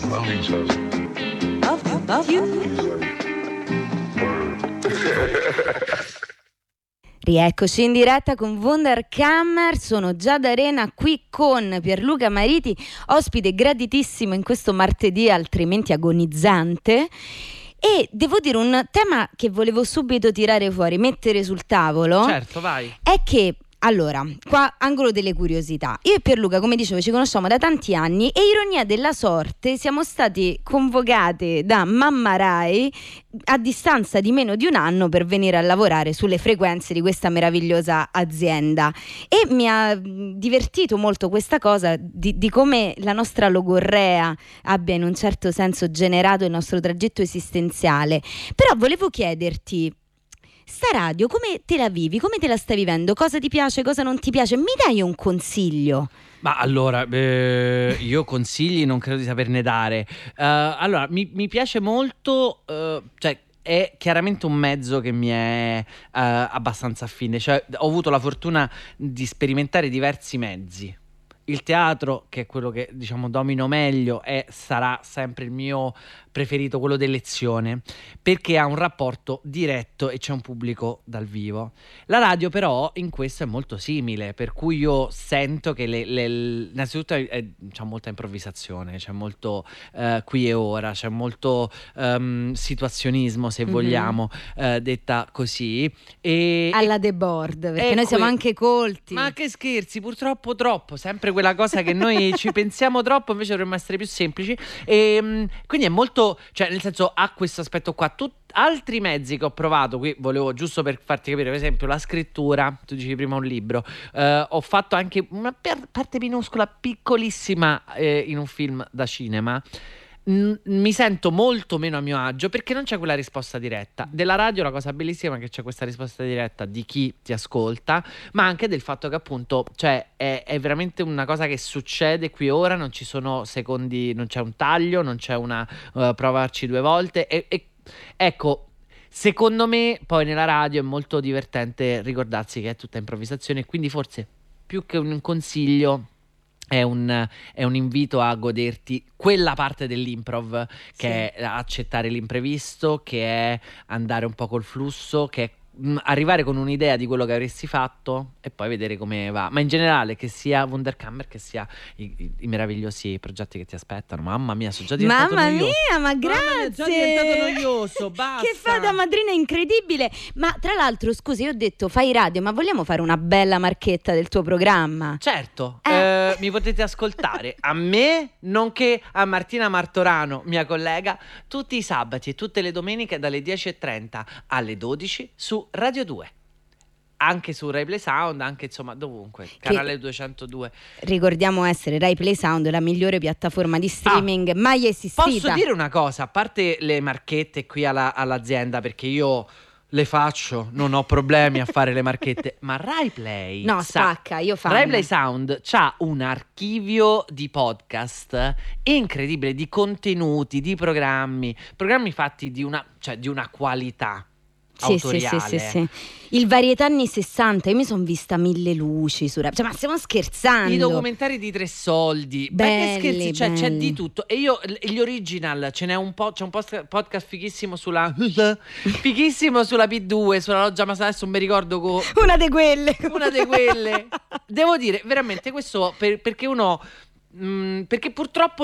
love each other. Love you. Rieccoci in diretta con Wunderkammer, sono Giada Arena qui con Pierluca Mariti, ospite graditissimo in questo martedì altrimenti agonizzante. E devo dire un tema che volevo subito tirare fuori, mettere sul tavolo. Certo, vai. È che, allora, qua angolo delle curiosità. Io e Pierluca, come dicevo, ci conosciamo da tanti anni e ironia della sorte siamo stati convocate da Mamma Rai a distanza di meno di un anno per venire a lavorare sulle frequenze di questa meravigliosa azienda. E mi ha divertito molto questa cosa di come la nostra logorrea abbia in un certo senso generato il nostro tragitto esistenziale. Però volevo chiederti, sta radio come te la vivi? Come te la stai vivendo? Cosa ti piace, cosa non ti piace? Mi dai un consiglio? Ma allora, io consigli non credo di saperne dare. Allora, mi piace molto, cioè è chiaramente un mezzo che mi è abbastanza affine. Cioè, ho avuto la fortuna di sperimentare diversi mezzi. Il teatro, che è quello che diciamo domino meglio, sarà sempre il mio preferito, quello d'elezione, perché ha un rapporto diretto e c'è un pubblico dal vivo. La radio però in questo è molto simile, per cui io sento che innanzitutto c'è molta improvvisazione, c'è molto qui e ora, c'è molto situazionismo, se vogliamo, detta così. Alla The Board, perché noi siamo anche colti. Ma che scherzi, purtroppo troppo, sempre quella cosa che noi ci pensiamo troppo, invece dovremmo essere più semplici. E quindi è molto, cioè nel senso, ha questo aspetto qua. Altri mezzi che ho provato, qui volevo giusto per farti capire, per esempio la scrittura, tu dicevi prima un libro, ho fatto anche una parte minuscola, piccolissima in un film da cinema. Mi sento molto meno a mio agio perché non c'è quella risposta diretta. Della radio la cosa bellissima è che c'è questa risposta diretta di chi ti ascolta, ma anche del fatto che appunto, cioè, è veramente una cosa che succede qui ora, non ci sono secondi, non c'è un taglio, non c'è una provarci due volte e ecco, secondo me poi nella radio è molto divertente ricordarsi che è tutta improvvisazione, e quindi forse più che un consiglio è un invito a goderti quella parte dell'improv che è accettare l'imprevisto, che è andare un po' col flusso, che è arrivare con un'idea di quello che avresti fatto e poi vedere come va. Ma in generale, che sia Wunderkammer, che sia i meravigliosi progetti che ti aspettano. Mamma mia, sono già diventato noioso. Mamma mia, ma grazie. È già diventato noioso, basta. Che fata madrina incredibile. Ma tra l'altro, scusi, io ho detto fai radio, ma vogliamo fare una bella marchetta del tuo programma? Certo, mi potete ascoltare a me, nonché a Martina Martorano, mia collega, tutti i sabati e tutte le domeniche dalle 10:30 alle 12 su Radio 2. Anche su Rai Play Sound, anche insomma dovunque, canale 202. Ricordiamo essere Rai Play Sound, la migliore piattaforma di streaming mai esistita. Posso dire una cosa, a parte le marchette qui all'azienda, perché io le faccio, non ho problemi a fare le marchette, ma Rai Play spacca, io faccio. Rai Play Sound c'ha un archivio di podcast incredibile, di contenuti, di programmi fatti di una qualità autoriale. Sì. Il varietà anni 60, io mi sono vista Mille Luci su Rai, cioè, ma stiamo scherzando? I documentari di Tre Soldi, belli, che scherzi, cioè, c'è di tutto. E io gli original, ce n'è un po', c'è un podcast fighissimo sulla P2, sulla Loggia Masala, adesso non mi ricordo una di quelle. Devo dire veramente questo perché uno perché purtroppo